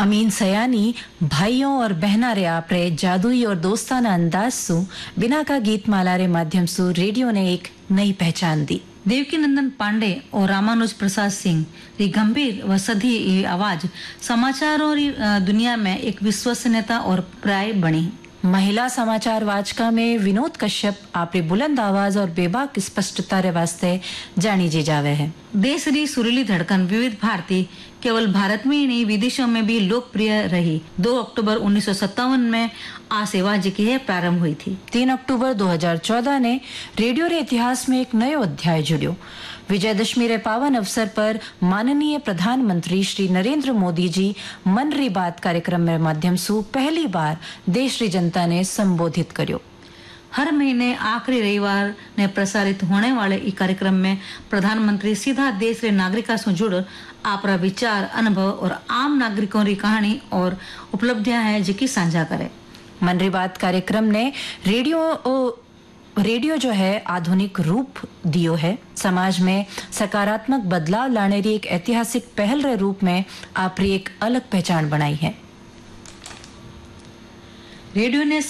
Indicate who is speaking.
Speaker 1: अमीन सयानी भाइयों और बहना रे आपरे जादुई और दोस्ताना अंदाज सु बिना का गीत माला रे माध्यम सु रेडियो ने एक नई पहचान दी।
Speaker 2: देवकीनंदन पांडे और रामानुज प्रसाद सिंह की गंभीर व सधी आवाज समाचारों की दुनिया में एक विश्वसनीयता और प्राय बनी।
Speaker 1: महिला समाचार वाचका में विनोद कश्यप आपरी बुलंद आवाज और बेबाक स्पष्टता रे वास्ते जानी जी जावे है।
Speaker 2: देश री सुरीली धड़कन विविध भारती केवल भारत में ही नहीं विदेशों में भी लोकप्रिय रही। 2 अक्टूबर 1957 में आ सेवा जी की प्रारंभ हुई थी।
Speaker 1: 3 अक्टूबर 2014 ने रेडियो रे इतिहास में एक नयो अध्याय जुड़ियो। विजयदशमी रे पावन अवसर पर माननीय प्रधानमंत्री श्री नरेंद्र मोदी जी मन री बात कार्यक्रम के माध्यम से पहली बार देश री जनता ने संबोधित करियो।
Speaker 2: हर महीने आखिरी रविवार ने प्रसारित होने वाले इस कार्यक्रम में प्रधानमंत्री सीधा देश के नागरिकों से जुड़ आपरा विचार, अनुभव और आम नागरिकों की कहानी और उपलब्धियां हैं जिसकी साझा करे।
Speaker 1: मन री बात कार्यक्रम ने रेडियो जो है आधुनिक रूप दियो है। समाज में सकारात्मक बदलाव लाने री एक ऐतिहासिक पहल रे रूप में आपरी एक अलग पहचान बनाई है।
Speaker 2: रेडियो ने